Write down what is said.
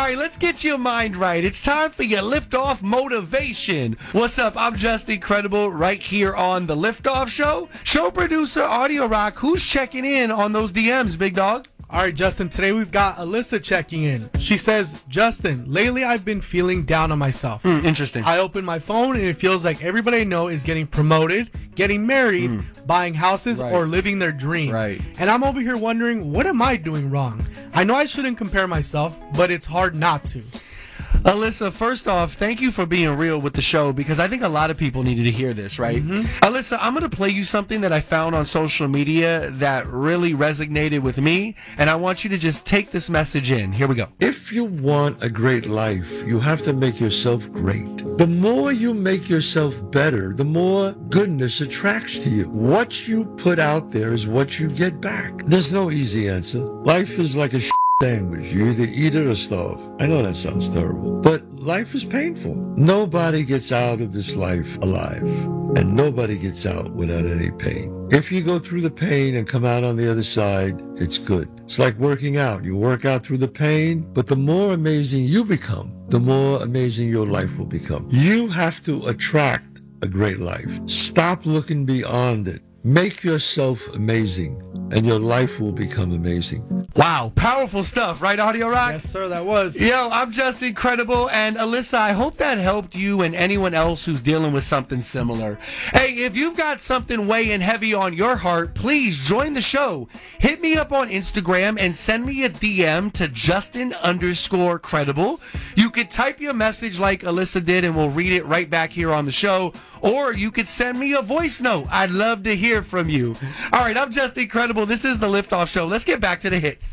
right, let's get your mind right. It's time for your Liftoff motivation. What's up? I'm Just Incredible right here on the Liftoff Show. Show producer Audio Rock, who's checking in on those DMs, big dog? All right, Justin, today we've got Alyssa checking in. She says, Justin, lately I've been feeling down on myself. Interesting. I open my phone and it feels like everybody I know is getting promoted, getting married, buying houses, or living their dream. Right. And I'm over here wondering, what am I doing wrong? I know I shouldn't compare myself, but it's hard not to. Alyssa, first off, thank you for being real with the show because I think a lot of people needed to hear this, right? Alyssa, I'm going to play you something that I found on social media that really resonated with me, and I want you to just take this message in. Here we go. If you want a great life, you have to make yourself great. The more you make yourself better, the more goodness attracts to you. What you put out there is what you get back. There's no easy answer. Life is like a sandwich. You either eat it or starve. I know that sounds terrible, but life is painful. Nobody gets out of this life alive, and nobody gets out without any pain. If you go through the pain and come out on the other side, it's good. It's like working out. You work out through the pain, but the more amazing you become, the more amazing your life will become. You have to attract a great life. Stop looking beyond it. Make yourself amazing, and your life will become amazing. Wow, powerful stuff, right, Audio Rock? Yes, sir, that was. Yo, I'm Just Incredible, and Alyssa, I hope that helped you and anyone else who's dealing with something similar. Hey, if you've got something weighing heavy on your heart, please join the show. Hit me up on Instagram and send me a DM to Justin_credible. You could type your message like Alyssa did, and we'll read it right back here on the show. Or you could send me a voice note. I'd love to hear from you. All right, I'm Just Incredible. This is the Liftoff Show. Let's get back to the hits.